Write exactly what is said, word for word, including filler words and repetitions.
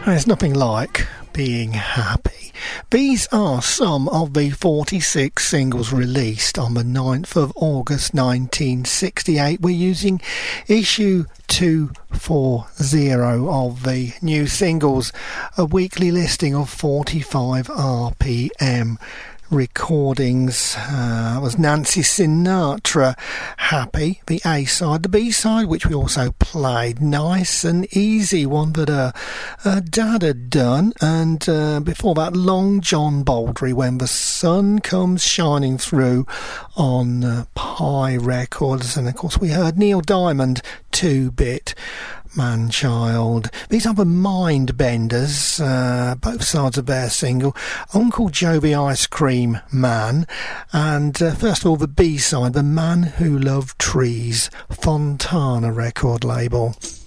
There's nothing like being happy. These are some of the forty-six singles released on the ninth of August nineteen sixty-eight. We're using issue two forty of the new singles, a weekly listing of forty-five R P M recordings. Uh, was Nancy Sinatra, Happy, the A side. The B side, which we also played, Nice and Easy, one that uh, uh, Dad had done. And uh, before that, Long John Baldry, When the Sun Comes Shining Through, on uh, Pi Records. And of course we heard Neil Diamond, Two-Bit Man-Child. These are the Mindbenders, uh, both sides of their single, Uncle Joe the Ice Cream Man, and uh, first of all the B-side, The Man Who Loved Trees, Fontana record label.